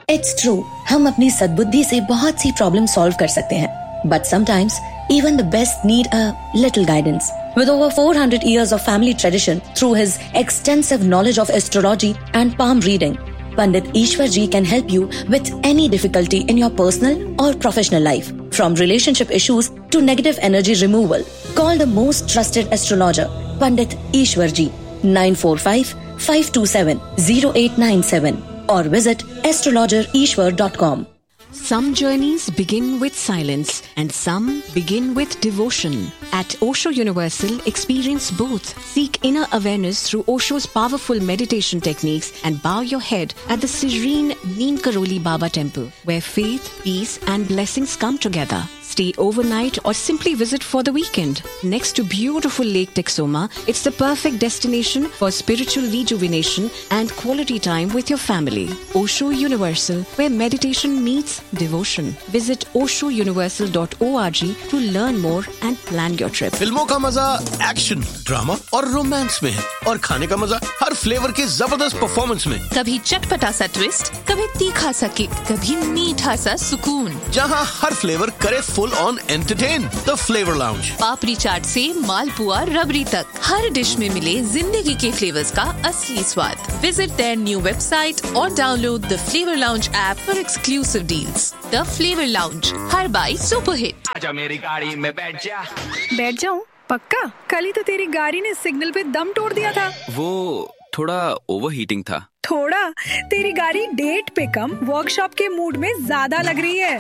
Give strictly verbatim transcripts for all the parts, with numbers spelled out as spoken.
It's true, हम अपनी सद्बुद्धि से बहुत सी प्रॉब्लम सॉल्व कर सकते हैं, but sometimes even the best need a little guidance. With over four hundred years of family tradition, through his extensive knowledge of astrology and palm reading, Pandit Ishwar Ji can help you with any difficulty in your personal or professional life, from relationship issues to negative energy removal. Call the most trusted astrologer, Pandit Ishwar Ji, nine four five, five two seven, zero eight nine seven, or visit astrologer ishwar dot com. Some journeys begin with silence and some begin with devotion. At Osho Universal, experience both. Seek inner awareness through Osho's powerful meditation techniques and bow your head at the serene Neem Karoli Baba Temple, where faith, peace and blessings come together. Stay overnight or simply visit for the weekend. Next to beautiful Lake Texoma, it's the perfect destination for spiritual rejuvenation and quality time with your family. Osho Universal, where meditation meets devotion. Visit osho universal dot org to learn more and plan your trip. फिल्मों का मजा action, drama और romance में है और खाने का मजा हर फ्लेवर के जबरदस्त परफॉर्मेंस में। कभी चटपटा सा ट्विस्ट, कभी तीखा सा किक, कभी मीठा सा सुकून। जहाँ हर फ्लेवर करे full on entertain. The flavour lounge. पापड़ी चाट से मालपुआ रबड़ी तक, हर डिश में मिले जिंदगी के फ्लेवर्स का असली स्वाद। विजिट देयर न्यू वेबसाइट और download the flavour lounge app for exclusive deals. The flavour lounge, her by super hit. आजा मेरी गाड़ी में बैठ जा। बैठ जाऊं? पक्का? कल ही तो तेरी गाड़ी ने सिग्नल पे दम तोड़ दिया था। वो थोड़ा ओवरहीटिंग था। थोड़ा? तेरी गाड़ी डेट पे कम वर्कशॉप के मूड में ज्यादा लग रही है।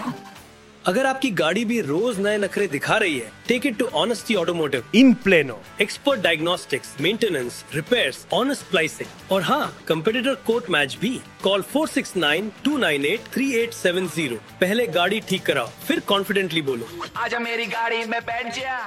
अगर आपकी गाड़ी भी रोज नए नखरे दिखा रही है, take it to honesty automotive in plano. Expert diagnostics, maintenance, repairs, honest pricing और हाँ, कंपेटिटर कोट मैच भी। Call four six nine, to nine eight, three eight seven zero. पहले गाड़ी ठीक कराओ, फिर कॉन्फिडेंटली बोलो, आजा मेरी गाड़ी में बैठ जा।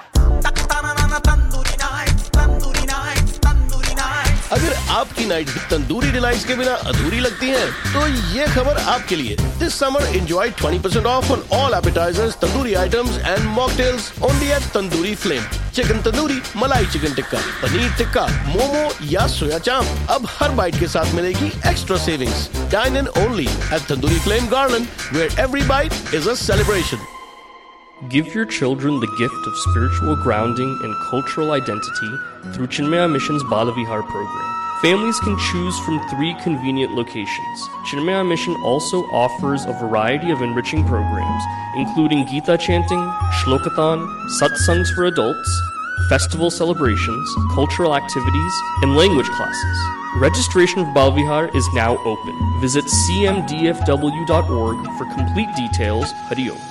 अगर आपकी नाइट तंदूरी डिलाइट्स के बिना अधूरी लगती है, तो ये खबर आपके लिए। This summer enjoy twenty percent of on all appetisers, tandoori items and mocktails only eight tandoori flame. Chicken tandoori, मलाई चिकन टिक्का, पनीर टिक्का, मोमो या सोया चाप, अब हर बाइट के साथ मिलेगी extra savings. Dine in only eight tandoori flame garden, where every bite is a celebration. Give your children the gift of spiritual grounding and cultural identity through Chinmaya Mission's Balavihar program. Families can choose from three convenient locations. Chinmaya Mission also offers a variety of enriching programs, including Gita chanting, Shlokathon, satsangs for adults, festival celebrations, cultural activities, and language classes. Registration for Balavihar is now open. Visit c m d f w dot org for complete details. Hari Om.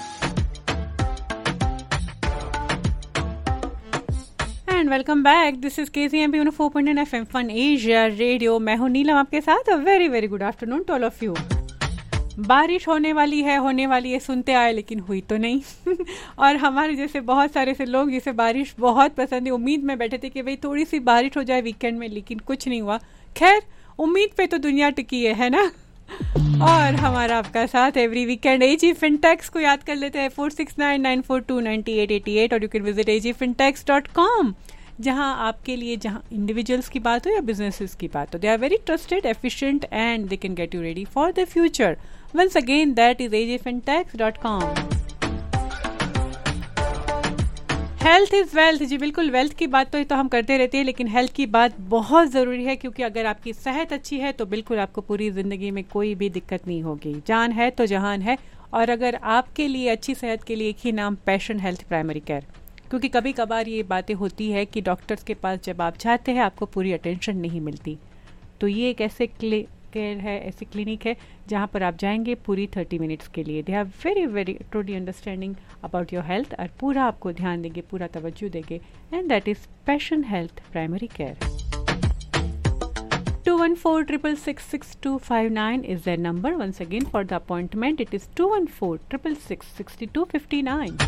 Welcome back, this is के C M P one four point nine F M fun Asia radio. मैं हूं नीलम आपके साथ। A very very good afternoon to all of you. बारिश होने वाली है होने वाली है सुनते आए, लेकिन हुई तो नहीं। और हमारे जैसे बहुत सारे से लोग जिसे बारिश बहुत पसंद है, उम्मीद में बैठे थे कि भाई थोड़ी सी बारिश हो जाए वीकेंड में, लेकिन कुछ नहीं हुआ। खैर, उम्मीद पे तो दुनिया टिकी है, है ना। और हमारा आपका साथ एवरी वीकेंड। एजी फिनटेक्स को याद कर लेते हैं, four six nine nine four to ninety eight eighty eight, और you can visit AG फिनटेक्स dot com, जहाँ आपके लिए, जहाँ इंडिविजुअल्स की बात हो या बिजनेसेस की बात हो, they are very trusted, efficient and they can get you ready for the future. Once again that is a ji फिनटेक्स dot com. Health is wealth. जी बिल्कुल, वेल्थ की बात तो, तो हम करते रहते हैं, लेकिन हेल्थ की बात बहुत ज़रूरी है, क्योंकि अगर आपकी सेहत अच्छी है तो बिल्कुल आपको पूरी ज़िंदगी में कोई भी दिक्कत नहीं होगी। जान है तो जहान है। और अगर आपके लिए अच्छी सेहत के लिए एक ही नाम, पैशन हेल्थ प्राइमरी केयर। क्योंकि कभी कभार ये बातें होती है कि डॉक्टर्स के पास जब आप जाते हैं आपको पूरी अटेंशन नहीं मिलती, तो ये एक ऐसे केयर है, ऐसी क्लिनिक है जहाँ पर आप जाएंगे पूरी थर्टी मिनट्स के लिए। They are very very totally understanding about your health, और पूरा आपको ध्यान देंगे, पूरा तवज्जो देंगे, and that is passion health primary care. To one four triple six six to five nine is their number. Once again, for the appointment, it is two one four six six six six two five nine.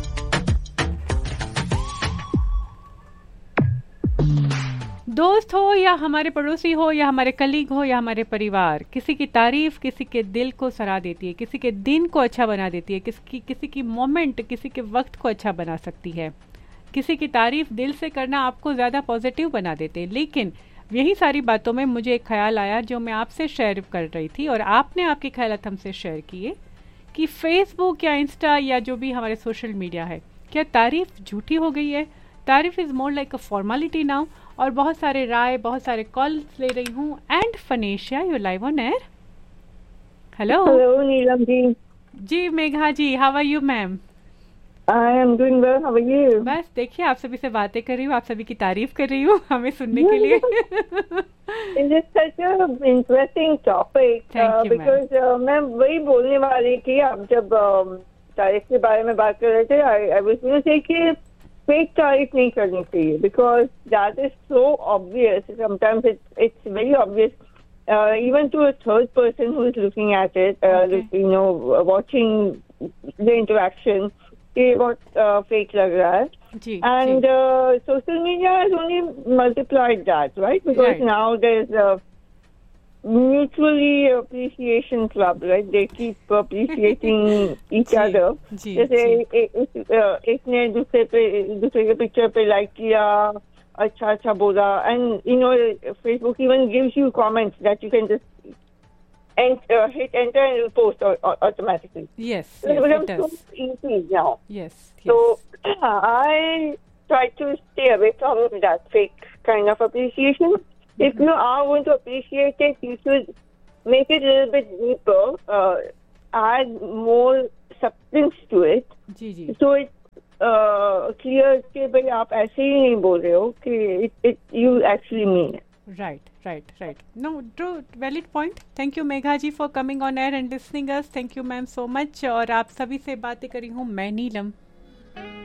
दोस्त हो या हमारे पड़ोसी हो या हमारे colleague हो या हमारे परिवार, किसी की तारीफ किसी के दिल को सरा देती है, किसी के दिन को अच्छा बना देती है, किसी किसी की मोमेंट, किसी के वक्त को अच्छा बना सकती है। किसी की तारीफ दिल से करना आपको ज़्यादा पॉजिटिव बना देते हैं, लेकिन यही सारी बातों में मुझे एक ख्याल आया जो मैं आपसे शेयर कर रही थी और आपने आपके ख्यालात हमसे शेयर किए कि फेसबुक या इंस्टा या जो भी हमारे सोशल मीडिया है, क्या तारीफ झूठी हो गई है? तारीफ is more like a formality now. और बहुत सारे राय, बहुत सारे कॉल्स ले रही हूँ। And फनेशिया, you live on air. Hello hello Neelam ji. Ji Megha ji, how are you ma'am? I am doing well, how are you? बस देखिए, आप सभी से बातें कर रही हूँ, आप सभी की तारीफ कर रही हूँ हमें सुनने के लिए। It is such an interesting topic. Thank you, because uh, मैं वही बोलने वाली थी, आप जब uh, तारीफ के बारे में बात कर रहे थे, I, I was going to say कि फेक तारीफ नहीं करनी चाहिए, because that is so obvious. Sometimes it's it's very obvious, uh, even to a third person who is looking at it, uh, Okay. you know, watching the interaction. कि बहुत fake लग रहा है. जी, And uh, social media has only multiplied that, right? Because Right. now there's a mutually appreciation club, right? They keep appreciating each ji, other. जी, जैसे जी. ए- एक uh, एक ने दूसरे पे दूसरे के पिक्चर पे लाइक किया, अच्छा अच्छा बोला, and you know Facebook even gives you comments that you can just and uh, hit enter and it will post au- au- automatically. Yes, So yes, it it becomes does. so easy now. Yes, yes. So I try to stay away from that fake kind of appreciation. If you are going to appreciate it, you should make it a little bit deeper, uh, add more substance to it. Ji ji. So it's uh, clear कि भाई आप ऐसे ही नहीं बोल रहे हो कि it, it, you actually mean it. Right, right, right. No, true, valid point. Thank you Megha ji for coming on air and listening us. Thank you ma'am so much. और आप सभी से बातें करी हूँ मैं नीलम.